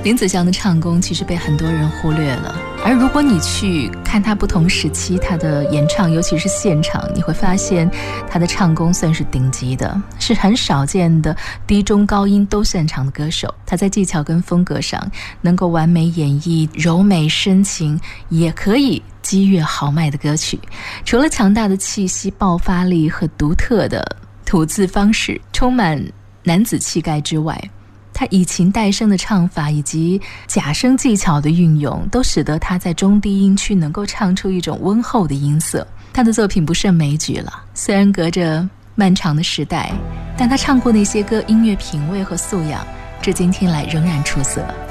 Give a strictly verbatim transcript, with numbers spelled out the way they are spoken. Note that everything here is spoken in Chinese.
林子祥的唱功其实被很多人忽略了，而如果你去看他不同时期他的演唱，尤其是现场，你会发现他的唱功算是顶级的，是很少见的低中高音都擅长的歌手。他在技巧跟风格上能够完美演绎柔美深情，也可以激越豪迈的歌曲。除了强大的气息、爆发力和独特的吐字方式，充满男子气概之外，他以情带声的唱法以及假声技巧的运用，都使得他在中低音区能够唱出一种温厚的音色。他的作品不胜枚举了，虽然隔着漫长的时代，但他唱过那些歌音乐品味和素养，至今听来仍然出色。